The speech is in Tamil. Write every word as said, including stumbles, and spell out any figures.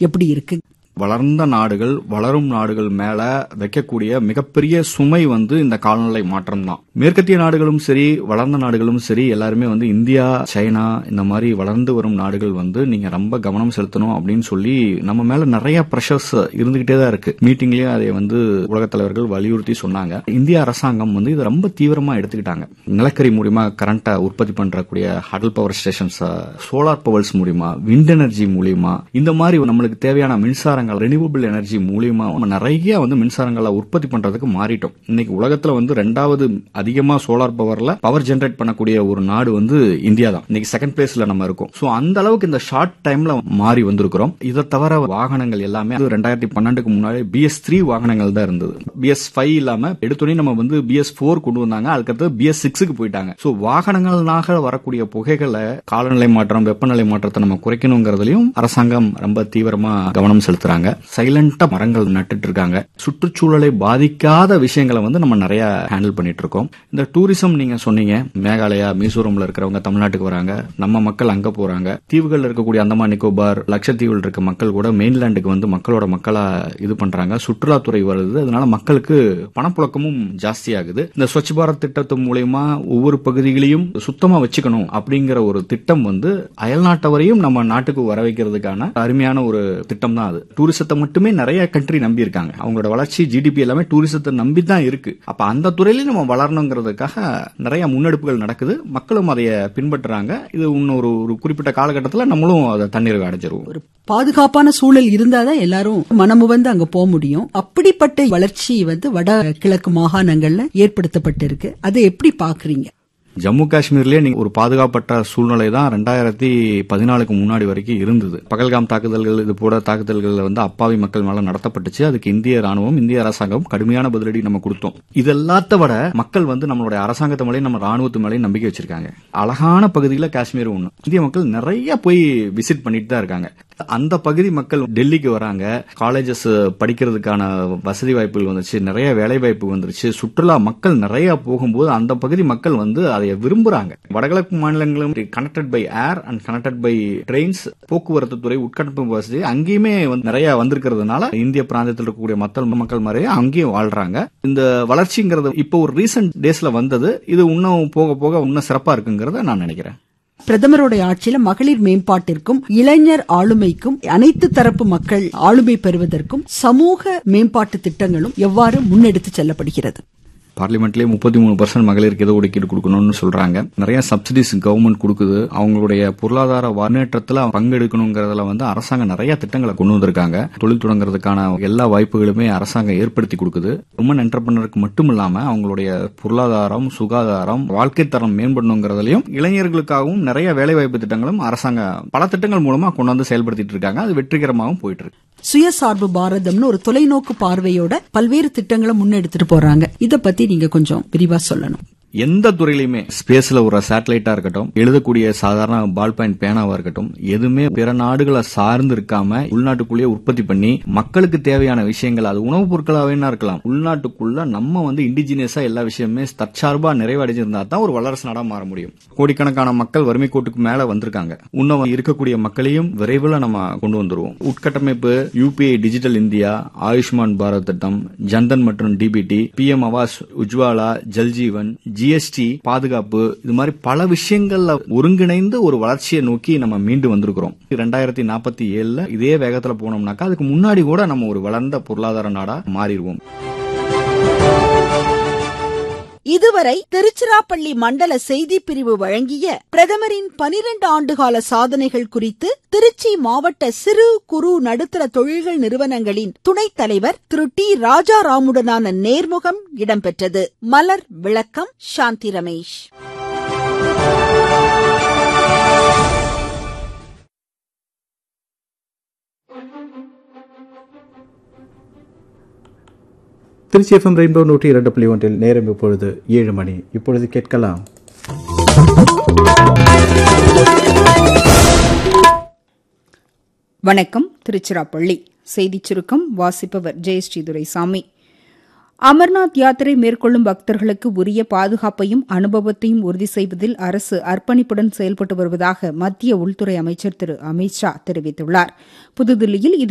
எப்படி இருக்கு? வளர்ந்த நாடுகள் வளரும் நாடுகள் மேல வைக்கக்கூடிய மிகப்பெரிய சுமை வந்து இந்த காலநிலை மாற்றம் தான். மேற்கத்திய நாடுகளும் சரி வளர்ந்த நாடுகளும் சரி எல்லாருமே வந்து இந்தியா, சைனா இந்த மாதிரி வளர்ந்து வரும் நாடுகள் வந்து நீங்க ரொம்ப கவனம் செலுத்தணும் அப்படின்னு சொல்லி நம்ம மேல நிறைய பிரஷர்ஸ் இருந்துகிட்டே தான் இருக்கு. மீட்டிங்லயே அதை வந்து உலகத் தலைவர்கள் வலியுறுத்தி சொன்னாங்க. இந்திய அரசாங்கம் வந்து இதை ரொம்ப தீவிரமா எடுத்துக்கிட்டாங்க. நிலக்கரி மூலியமா கரண்ட்டை உற்பத்தி பண்றக்கூடிய huddle power stations, solar powers மூலியமா, விண்ட் எனர்ஜி மூலியமா, இந்த மாதிரி நம்மளுக்கு தேவையான மின்சார ரெனியூவபிள் எனர்ஜி மூலியமா நிறைய வந்து மின்சாரங்களை உற்பத்தி பண்றதுக்கு மாறிட்டோம். இன்னைக்கு உலகத்துல வந்து ரெண்டாவது அதிகமா சோலார் பவர்ல பவர் ஜெனரேட் பண்ணக்கூடிய ஒரு நாடு வந்து இந்தியா தான். இன்னைக்கு செகண்ட் பிளேஸ்ல நம்ம இருக்கோம். சோ அந்த அளவுக்கு இந்த ஷார்ட் டைம்ல மாறி வந்திருக்கிறோம். இதை தவிர வாகனங்கள் எல்லாமே ரெண்டாயிரத்தி பன்னெண்டுக்கு முன்னாடி பி எஸ் த்ரீ வாகனங்கள் தான் இருந்தது. பி எஸ் ஃபைவ் இல்லாம எடுத்தோடனே நம்ம வந்து பி எஸ் போர் கொண்டு வந்தாங்க. அதுக்கடுத்து பி எஸ் சிக்ஸுக்கு போயிட்டாங்க. சோ வாகனங்களாக வரக்கூடிய புகைகளை, காலநிலை மாற்றம், வெப்பநிலை மாற்றத்தை நம்ம குறைக்கணுங்கிறதுலயும் அரசாங்கம் ரொம்ப தீவிரமா கவனம் செலுத்துறாங்க. சைலண்டா மரங்கள் நட்டுட்டு இருக்காங்க. சுற்றுச்சூழலை பாதிக்காத விஷயங்களை வந்து நம்ம நிறைய ஹேண்டில் பண்ணிட்டு இருக்கோம். இந்த டூரிசம் நீங்க சொன்னீங்க, மேகாலயா, மிசோரம்ல இருக்கிறவங்க தமிழ்நாட்டுக்கு வராங்க, நம்ம மக்கள் அங்க போறாங்க. தீவுகள் இருக்கக்கூடிய அந்தமான் நிக்கோபார், லட்சத்தீவுகள் இருக்க மக்கள் கூட மெயின்லேண்டுக்கு வந்து மக்களோட மக்களா இது பண்றாங்க. சுற்றுலாத்துறை வருது, அதனால மக்களுக்கு பணப்புழக்கமும் ஜாஸ்தி ஆகுது. இந்த ஸ்வச் பாரத் திட்டத்து மூலமா ஒவ்வொரு பகுதிகளையும் சுத்தமா வச்சுக்கணும் அப்படிங்கிற ஒரு திட்டம் வந்து அயல்நாட்டவரையும் நம்ம நாட்டுக்கு வர வைக்கிறதுக்கான அருமையான ஒரு திட்டம் தான் அது. டூரிசத்தை மட்டுமே நிறைய கண்ட்ரி நம்பி இருக்காங்க. அவங்களோட வளர்ச்சி, ஜிடிபி எல்லாமே டூரிசத்தை நம்பி தான் இருக்கு. அப்ப அந்த துறையில நம்ம வளரணுங்கிறதுக்காக நிறைய முன்னெடுப்புகள் நடக்குது. மக்களும் அதை பின்பற்றுறாங்க. இது இன்னொரு ஒரு குறிப்பிட்ட காலகட்டத்தில் நம்மளும் அதை தண்ணீர் அடைஞ்சிருவோம். ஒரு பாதுகாப்பான சூழல் இருந்தாதான் எல்லாரும் மனமு வந்து அங்க போக முடியும். அப்படிப்பட்ட வளர்ச்சி வந்து வட கிழக்கு மாகாணங்கள்ல ஏற்படுத்தப்பட்டிருக்கு. அதை எப்படி பாக்குறீங்க? ஜம்மு காஷ்மீர்லயே நீங்க ஒரு பாதுகாப்பற்ற சூழ்நிலை தான் ரெண்டாயிரத்தி பதினாலுக்கு முன்னாடி வரைக்கும் இருந்தது. பகல்காம் தாக்குதல்கள், இது போல தாக்குதல்கள் வந்து அப்பாவி மக்கள் மேல நடத்தப்பட்டுச்சு. அதுக்கு இந்திய ராணுவம், இந்திய அரசாங்கம் கடுமையான பதிலடி நம்ம கொடுத்தோம். இது எல்லாத்த விட மக்கள் வந்து நம்மளுடைய அரசாங்கத்து மேலேயும் நம்ம ராணுவத்து மேலேயும் நம்பிக்கை வச்சிருக்காங்க. அழகான பகுதியில காஷ்மீர் ஒண்ணு. இந்திய மக்கள் நிறைய போய் விசிட் பண்ணிட்டு தான் இருக்காங்க. அந்த பகுதி மக்கள் டெல்லிக்கு வராங்க. காலேஜஸ் படிக்கிறதுக்கான வசதி வாய்ப்புகள் வந்துச்சு, நிறைய வேலை வாய்ப்பு வந்துருச்சு. சுற்றுலா மக்கள் நிறைய போகும்போது அந்த பகுதி மக்கள் வந்து அதை விரும்புறாங்க. வடகிழக்கு மாநிலங்களும் connected by air and connected by trains, போக்குவரத்து துறை, உட்கட்டமைப்பு வசதி அங்கேயுமே நிறைய வந்திருக்கிறதுனால இந்திய பிராந்தியத்தில் இருக்கக்கூடிய மக்கள் மக்கள் மாதிரியே அங்கேயும் வாழ்றாங்க. இந்த வளர்ச்சிங்கிறது இப்போ ஒரு ரீசன்ட் டேஸ்ல வந்தது. இது இன்னும் போக போக இன்னும் சிறப்பா இருக்குங்கிறத நான் நினைக்கிறேன். பிரதமருடைய ஆட்சியில மகளிர் மேம்பாட்டிற்கும் இளைஞர் ஆளுமைக்கும் அனைத்து தரப்பு மக்கள் ஆளுமை பெறுவதற்கும் சமூக மேம்பாட்டு திட்டங்களும் எவ்வாறு முன்னெடுத்து செல்லப்படுகிறது? பார்லிமெண்ட்லயே முப்பத்தி மூணு பர்சன்ட் மகளிருக்கு ஏதோ ஒதுக்கீடு கொடுக்கணும்னு சொல்றாங்க. நிறைய சப்சிடிஸ் கவர்மெண்ட் கொடுக்குது. அவங்களுடைய பொருளாதார முன்னேற்றத்துல பங்கெடுக்கணுங்கிறதுல வந்து அரசாங்கம் நிறைய திட்டங்களை கொண்டு வந்திருக்காங்க. தொழில் தொடங்குறதுக்கான எல்லா வாய்ப்புகளுமே அரசாங்கம் ஏற்படுத்தி கொடுக்குது. உமன் என்டர்பிரனருக்கு மட்டும் இல்லாம அவங்களுடைய பொருளாதாரம், சுகாதாரம், வாழ்க்கை தரம் மேம்படணுங்கிறதுலயும் இளைஞர்களுக்காகவும் நிறைய வேலை வாய்ப்பு திட்டங்களும் அரசாங்கம் பல திட்டங்கள் மூலமா கொண்டு வந்து செயல்படுத்திட்டு இருக்காங்க. அது வெற்றிகரமாகவும் போயிட்டு இருக்கு. சுயசார்பு பாரதம்னு ஒரு தொலைநோக்கு பார்வையோட பல்வேறு திட்டங்களை முன்னெடுத்துட்டு போறாங்க. இத பத்தி நீங்க கொஞ்சம் விரிவா சொல்லணும். எந்த துறையிலுமே ஸ்பேஸ்ல ஒரு சேட்டலைட்டா இருக்கட்டும், எழுதக்கூடிய சாதாரண பால் பாயிண்ட் பேனாவா இருக்கட்டும், எதுவுமே பிற நாடுகளை சார்ந்து இருக்காம உள்நாட்டுக்குள்ளேயே உற்பத்தி பண்ணி மக்களுக்கு தேவையான விஷயங்கள், அது உணவுப் பொருட்களாவே இருக்கலாம், உள்நாட்டுக்குள்ள நம்ம வந்து இண்டிஜினியஸா எல்லா விஷயமே தற்சார்பா நிறைவடைஞ்சிருந்தா தான் ஒரு வல்லரசு நாடா மாற முடியும். கோடிக்கணக்கான மக்கள் வறுமை கோட்டுக்கு மேல வந்திருக்காங்க. இன்னும் இருக்கக்கூடிய மக்களையும் விரைவில் நம்ம கொண்டு வந்துருவோம். உட்கட்டமைப்பு, UPI, digital India, Ayushman Bharat திட்டம், ஜன்தன் மற்றும் DBT, B M Awas, Ujjwala, Jal Jeevan, GST, பாதுகாப்பு, இது மாதிரி பல விஷயங்கள்ல ஒருங்கிணைந்து ஒரு வளர்ச்சியை நோக்கி நம்ம மீண்டு வந்திருக்கிறோம். இரண்டாயிரத்தி நாற்பத்தி ஏழுல இதே வேகத்துல போனோம்னாக்கா அதுக்கு முன்னாடி கூட நம்ம ஒரு வளர்ந்த பொருளாதார நாடா மாறிடுவோம். இதுவரை திருச்சிராப்பள்ளி மண்டல செய்தி பிரிவு வழங்கிய பிரதமரின் பனிரெண்டு ஆண்டுகால சாதனைகள் குறித்து திருச்சி மாவட்ட சிறு குறு நடுத்தர தொழில்கள் நிறுவனங்களின் துணைத் தலைவர் திரு டி ராஜாராமுடனான நேர்முகம் இடம்பெற்றது. மலர் விளக்கம் சாந்தி ரமேஷ். திருச்சி எஃப்எம் ரெயின்போ நூற்றி இரண்டு புள்ளி ஒன்றில் நேரம் இப்பொழுது ஏழு மணி. இப்பொழுது கேட்கலாம் வணக்கம். திருச்சிராப்பள்ளி செய்திச் சுருக்கம் வாசிப்பவர் ஜெயஸ்ரீ துரைசாமி. அமர்நாத் யாத்திரை மேற்கொள்ளும் பக்தர்களுக்கு உரிய பாதுகாப்பையும் அனுபவத்தையும் உறுதி செய்வதில் அரசு அர்ப்பணிப்புடன் செயல்பட்டு வருவதாக மத்திய உள்துறை அமைச்சர் திரு அமித் ஷா தெரிவித்துள்ளார். புதுதில்லியில் இது